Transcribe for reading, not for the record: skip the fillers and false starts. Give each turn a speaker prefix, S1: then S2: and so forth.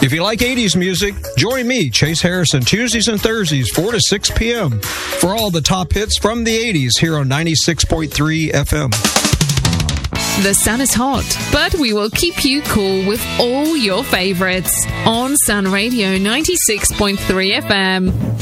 S1: If you like 80s music, join me, Chase Harrison, Tuesdays and Thursdays, 4 to 6 p.m. for all the top hits from the 80s here on 96.3 FM.
S2: The sun is hot, but we will keep you cool with all your favorites on Sun Radio 96.3 FM.